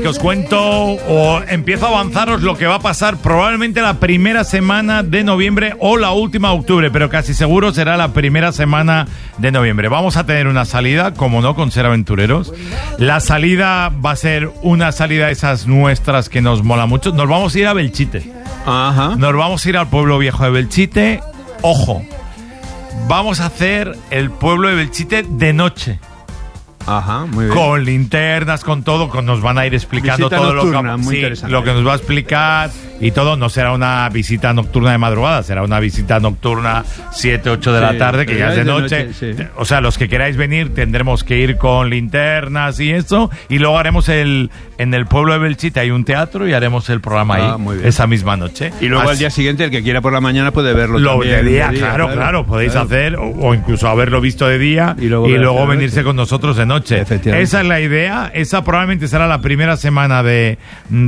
que os cuento o empiezo a avanzaros lo que va a pasar probablemente la primera semana de noviembre o la última de octubre, pero casi seguro será la primera semana de noviembre. Vamos a tener una salida, como no, con Ser Aventureros. La salida va a ser una salida de esas nuestras que nos mola mucho. Nos vamos a ir a Belchite. Ajá. Nos vamos a ir al pueblo viejo de Belchite. Ojo, vamos a hacer el pueblo de Belchite de noche. Ajá, muy bien. Con linternas, con todo, nos van a ir explicando visita todo nocturna, lo muy lo que nos va a explicar y todo. No será una visita nocturna de madrugada, será una visita nocturna 7, 8 de la tarde, que ya es de noche. Sí. O sea, los que queráis venir tendremos que ir con linternas y eso, y luego haremos en el pueblo de Belchite hay un teatro y haremos el programa ahí esa misma noche. Y luego al día siguiente, el que quiera por la mañana puede verlo también. De día, claro, podéis hacer, o incluso haberlo visto de día y luego venirse con nosotros de noche. Esa es la idea. Esa probablemente será la primera semana de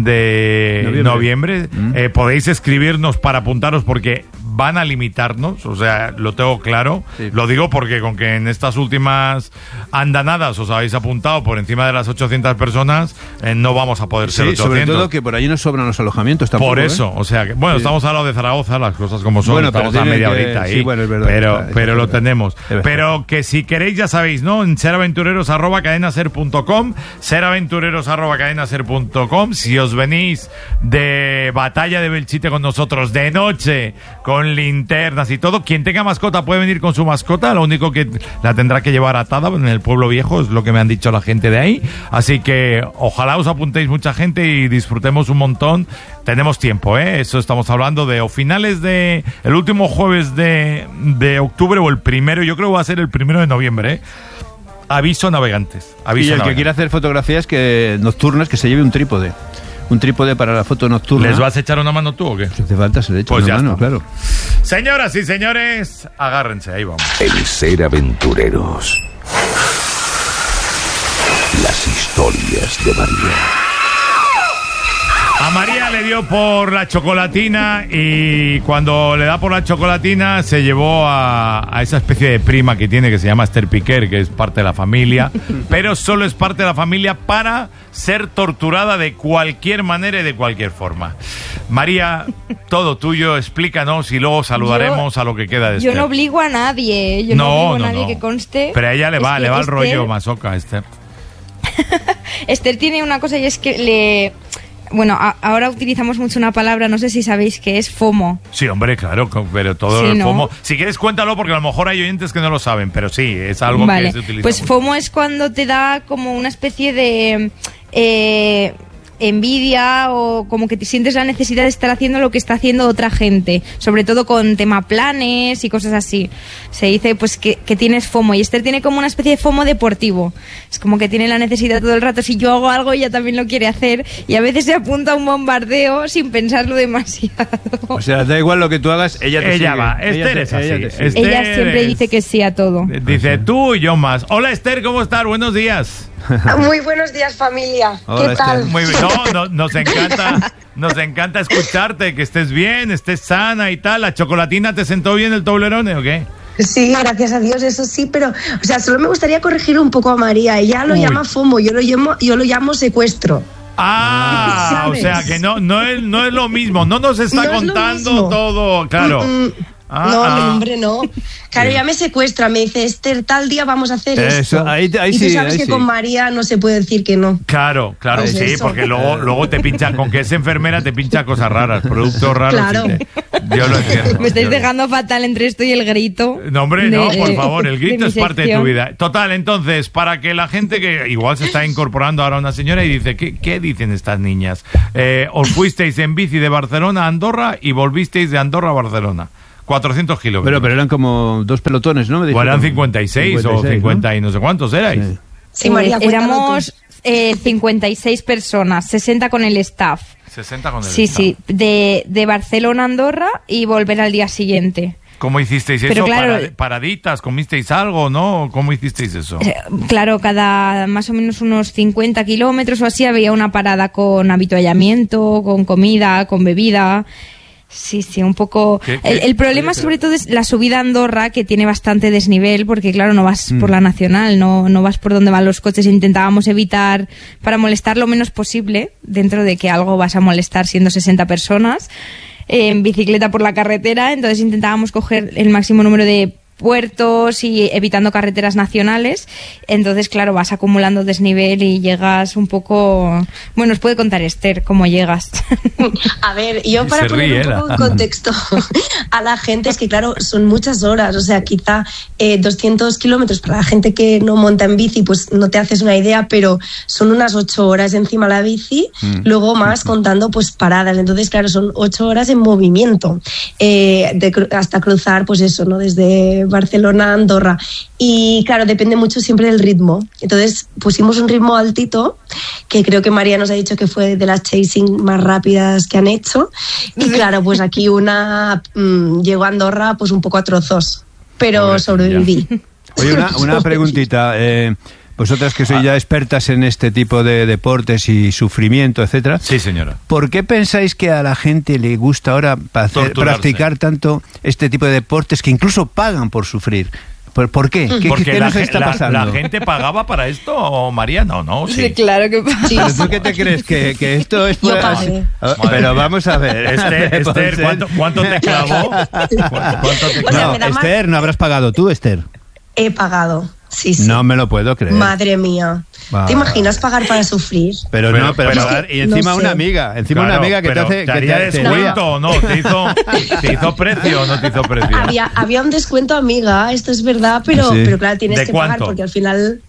noviembre. Podéis escribirnos para apuntaros porque van a limitarnos, o sea, lo tengo claro. Sí. Lo digo porque con que en estas últimas andanadas os habéis apuntado por encima de las 800 personas, no vamos a poder ser 800. Sobre todo que por allí no sobran los alojamientos tampoco. Por eso, o sea, que, bueno, estamos al lado de Zaragoza, las cosas como son, estamos a media horita ahí, es verdad, pero lo tenemos. Pero que si queréis, ya sabéis, ¿no? En seraventureros@cadenaser.com, seraventureros@cadenaser.com. Si os venís de Batalla de Belchite con nosotros de noche, con linternas y todo, quien tenga mascota puede venir con su mascota, lo único que la tendrá que llevar atada en el pueblo viejo, es lo que me han dicho la gente de ahí, así que ojalá os apuntéis mucha gente y disfrutemos un montón. Tenemos tiempo, eso estamos hablando de o finales de el último jueves de octubre o el primero, yo creo que va a ser el 1 de noviembre, Aviso navegantes. Y el que quiera hacer fotografías nocturnas, que se lleve un trípode. Un trípode para la foto nocturna. ¿Les vas a echar una mano tú o qué? Si hace falta, se le echa pues una mano, claro. Señoras y señores, agárrense, ahí vamos. El Ser Aventureros. Las historias de María. A María le dio por la chocolatina y cuando le da por la chocolatina se llevó a esa especie de prima que tiene que se llama Esther Piquer, que es parte de la familia, pero solo es parte de la familia para ser torturada de cualquier manera y de cualquier forma. María, todo tuyo, explícanos y luego saludaremos a lo que queda de Esther. Yo no obligo a nadie, no obligo a nadie que conste. Pero a ella le va el rollo masoca, Esther. Esther tiene una cosa y es que Bueno, ahora utilizamos mucho una palabra, no sé si sabéis que es FOMO. Sí, hombre, claro, pero todo el FOMO... Si quieres, cuéntalo, porque a lo mejor hay oyentes que no lo saben, pero sí, es algo que se utiliza pues mucho. FOMO es cuando te da como una especie de... envidia o como que te sientes la necesidad de estar haciendo lo que está haciendo otra gente, sobre todo con tema planes y cosas así. Se dice pues que tienes FOMO y Esther tiene como una especie de FOMO deportivo. Es como que tiene la necesidad todo el rato, si yo hago algo ella también lo quiere hacer y a veces se apunta a un bombardeo sin pensarlo demasiado. O sea, da igual lo que tú hagas, ella va. Esther es así. Ella siempre dice que sí a todo. Dice tú y yo más. Hola Esther, ¿cómo estás? Buenos días. Muy buenos días, familia. Hola, ¿qué tal? Muy bien. Nos encanta escucharte, que estés bien, estés sana y tal. ¿La chocolatina te sentó bien el Toblerone o qué? Sí, gracias a Dios, eso sí, pero, o sea, solo me gustaría corregir un poco a María. Ella lo llama FOMO, yo lo llamo secuestro. O sea, que no es lo mismo, no nos está contando todo, claro. No, hombre, no. Claro, ya me secuestra, me dice, Esther, tal día vamos a hacer esto. Ahí y tú sabes que con María no se puede decir que no. Claro, pues sí, eso. porque luego te pincha, con que es enfermera te pincha cosas raras, productos raros. Claro. Yo lo entiendo. Me estáis dejando fatal entre esto y el grito. No, hombre, no, por favor, el grito es parte de tu vida. Total, entonces, para que la gente que igual se está incorporando ahora una señora y dice, ¿qué dicen estas niñas? Os fuisteis en bici de Barcelona a Andorra y volvisteis de Andorra a Barcelona. 400 kilómetros. Pero eran como 2 pelotones, ¿no? Bueno, eran 56 o 50, ¿no? Y no sé cuántos erais. Sí, María, éramos 56 personas, 60 con el staff. 60 con el staff. Sí, de Barcelona a Andorra y volver al día siguiente. ¿Cómo hicisteis eso? Claro, ¿Paraditas? ¿Comisteis algo, no? ¿Cómo hicisteis eso? Claro, cada más o menos unos 50 kilómetros o así había una parada con avituallamiento, con comida, con bebida. Sí, un poco. ¿Qué? El problema sobre todo es la subida a Andorra, que tiene bastante desnivel, porque claro, no vas por la nacional, no vas por donde van los coches. Intentábamos evitar para molestar lo menos posible, dentro de que algo vas a molestar siendo 60 personas, en bicicleta por la carretera. Entonces intentábamos coger el máximo número de puertos y evitando carreteras nacionales. Entonces, claro, vas acumulando desnivel y llegas un poco... Bueno, os puede contar Esther cómo llegas. A ver, yo para poner un poco en contexto a la gente, es que claro, son muchas horas, o sea, quizá 200 kilómetros para la gente que no monta en bici, pues no te haces una idea, pero son unas 8 horas encima de la bici, luego más contando pues paradas. Entonces, claro, son 8 horas en movimiento, hasta cruzar, pues eso, ¿no? Desde Barcelona a Andorra. Y claro, depende mucho siempre del ritmo. Entonces pusimos un ritmo altito, que creo que María nos ha dicho que fue de las chasing más rápidas que han hecho. Y claro, pues aquí una llegó a Andorra pues un poco a trozos, pero sobreviví. Oye, una preguntita. Vosotras que sois ya expertas en este tipo de deportes y sufrimiento, etcétera. Sí, señora. ¿Por qué pensáis que a la gente le gusta ahora practicar tanto este tipo de deportes que incluso pagan por sufrir? ¿Por qué? ¿Qué nos está pasando? ¿La gente pagaba para esto, María? No, sí. Sí, claro que pasa. ¿Pero tú qué te crees? ¿Que esto es por así? Pero vamos a ver. Esther, ¿cuánto te clavó? ¿Cuánto te clavó? No, Esther, ¿no habrás pagado tú, Esther? He pagado. Sí. No me lo puedo creer. Madre mía. ¿Te imaginas pagar para sufrir? Pero y encima una amiga, claro, una amiga que te hace... ¿Te haría descuento o no? ¿Te hizo precio o no te hizo precio? Había un descuento, amiga, esto es verdad, pero claro, tienes que pagar porque al final...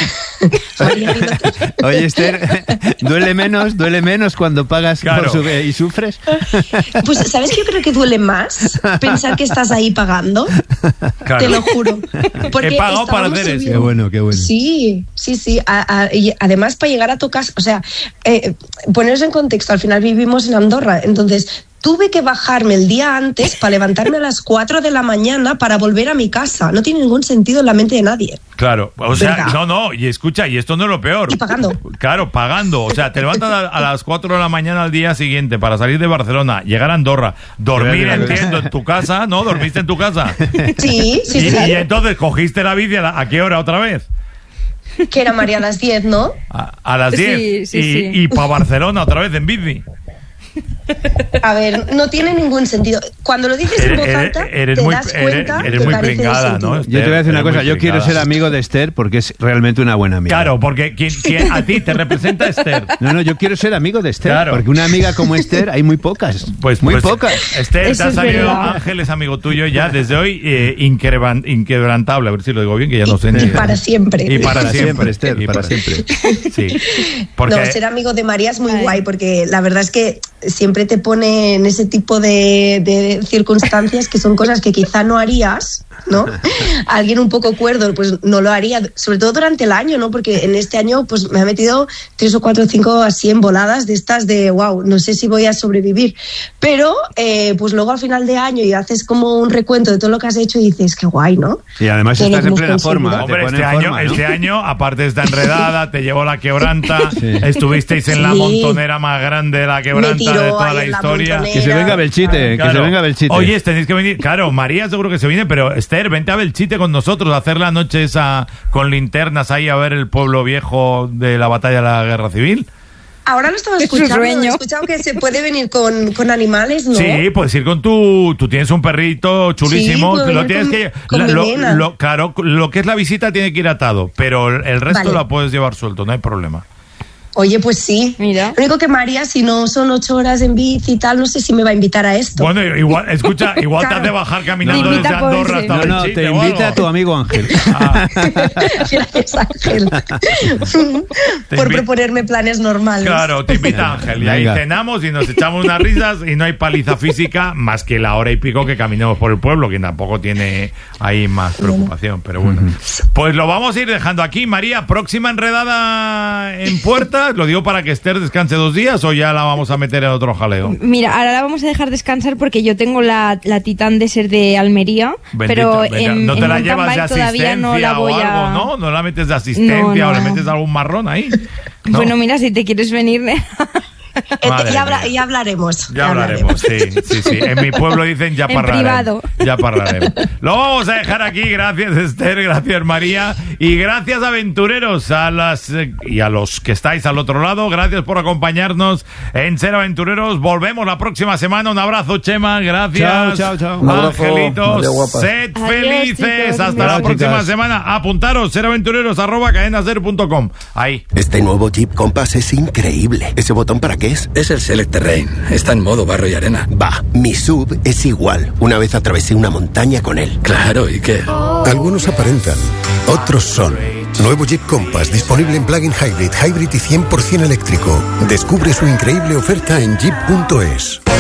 Oye, Esther, ¿duele menos cuando pagas y sufres? Pues, ¿sabes qué? Yo creo que duele más pensar que estás ahí pagando. Claro. Te lo juro. Porque he pagado para hacer eso. Qué bueno. Sí. Y además, para llegar a tu casa, o sea, poneros en contexto, al final vivimos en Andorra, entonces... Tuve que bajarme el día antes para levantarme a las 4 de la mañana para volver a mi casa. No tiene ningún sentido en la mente de nadie. Claro, o sea, no, y escucha, y esto no es lo peor. Y pagando. Claro, pagando. O sea, te levantas a las 4 de la mañana al día siguiente para salir de Barcelona, llegar a Andorra, dormir, entiendo, en tu casa, ¿no? ¿Dormiste en tu casa? Sí. Y entonces, ¿cogiste la bici a qué hora otra vez? Que era, María, a las 10, ¿no? A las 10. Sí. Y para Barcelona otra vez en bici. A ver, no tiene ningún sentido. Cuando lo dices en voz alta, te das cuenta eres que muy carece de pringada, sentido. ¿no? Yo te voy a decir una cosa, yo quiero ser amigo de Esther porque es realmente una buena amiga. Claro, porque ¿quién a ti te representa Esther? No, yo quiero ser amigo de Esther, porque una amiga como Esther hay muy pocas. Pues muy pocas. Esther, Eso te ha es salido verdad. Ángel, es amigo tuyo ya desde hoy, inquebrantable, a ver si lo digo bien, que ya no sé ni... Y para siempre. Y para siempre, Esther, y para siempre. Sí. Porque... No, ser amigo de María es muy guay porque la verdad es que siempre te pone en ese tipo de circunstancias que son cosas que quizá no harías, ¿no? Alguien un poco cuerdo pues no lo haría, sobre todo durante el año, ¿no? Porque en este año pues me ha metido 3 o 4 o 5 así en voladas de estas de wow, no sé si voy a sobrevivir, pero pues luego al final de año y haces como un recuento de todo lo que has hecho y dices qué guay, ¿no? Y además Que estás lo en hemos plena conseguido. forma. Hombre, te pone en forma, ¿no? este año, aparte de esta enredada, te llevó la quebranta, estuvisteis en la Sí. montonera más grande de la quebranta Me tiró de toda ahí la en la historia. montonera. Que se venga Belchite, Claro. que se venga Belchite. Oye, tenéis que venir. Claro, María seguro que se viene, pero Esther, vente a Belchite con nosotros a hacer la noche esa con linternas ahí a ver el pueblo viejo de la batalla de la Guerra Civil. Ahora lo estaba Es su escuchando, sueño. he escuchado que se puede venir con animales, ¿no? Sí, puedes ir con tú tienes un perrito chulísimo, Sí, puedo lo ir tienes con mi nena. claro, lo que es la visita tiene que ir atado, pero el resto Vale. la puedes llevar suelto, no hay problema. Oye, pues sí. Mira. Lo único que María, si no son 8 horas en bici y tal, no sé si me va a invitar a esto. Bueno, igual te has de bajar caminando Te invita desde por Andorra ese. hasta No, Belchite te o invita algo. tu amigo Ángel. Gracias, Ángel. Te Por invi- proponerme planes normales. Claro, te invita Ángel. Y ahí Venga. cenamos y nos echamos unas risas y no hay paliza física más que la hora y pico que caminemos por el pueblo, que tampoco tiene ahí más preocupación, pero bueno. Pues lo vamos a ir dejando aquí. María, próxima enredada en puertas, lo digo para que Esther descanse 2 días o ya la vamos a meter en otro jaleo. Mira, ahora la vamos a dejar descansar porque yo tengo la Titán Desert de Almería, Bendito, pero venga, en no te la mountain llevas de bike todavía no la asistencia voy o a... algo, ¿no? No la metes de asistencia No. o le metes algún marrón ahí. No. Bueno, mira, si te quieres venir... Ya hablaremos. Ya hablaremos, sí. En mi pueblo dicen ya parlaremos. En privado. Ya parlaremos. Lo vamos a dejar aquí. Gracias, Esther. Gracias, María. Y gracias, aventureros, y a los que estáis al otro lado. Gracias por acompañarnos en Ser Aventureros. Volvemos la próxima semana. Un abrazo, Chema. Gracias. Chao. Angelitos. Sed felices. Chicos, hasta la próxima semana. Apuntaros, seraventureros@cadenaser.com. Ahí. Este nuevo Jeep Compass es increíble. ¿Ese botón para qué es? Es el Select Terrain. Está en modo barro y arena. Va, mi SUV es igual. Una vez atravesé una montaña con él. Claro, ¿y qué? Algunos aparentan, otros son. Nuevo Jeep Compass, disponible en plug-in hybrid y 100% eléctrico. Descubre su increíble oferta en jeep.es.